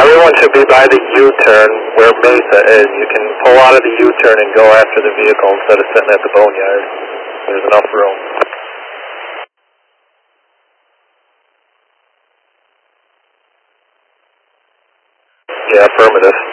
Everyone should be by the U-turn where Mesa is. You can pull out of the U-turn and go after the vehicle instead of sitting at the boneyard. There's enough room. Yeah, affirmative.